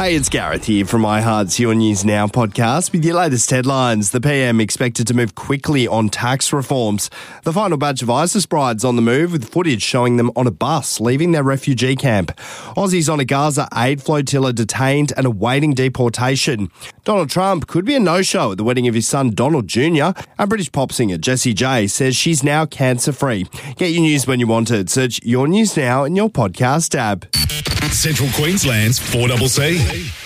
Hey, it's Gareth here from iHeart's Your News Now podcast with your latest headlines. The PM expected to move quickly on tax reforms. The final batch of ISIS brides on the move with footage showing them on a bus leaving their refugee camp. Aussies on a Gaza aid flotilla detained and awaiting deportation. Donald Trump could be a no-show at the wedding of his son Donald Jr. And British pop singer Jessie J says she's now cancer-free. Get your news when you want it. Search Your News Now in your podcast app. Central Queensland's 4CC.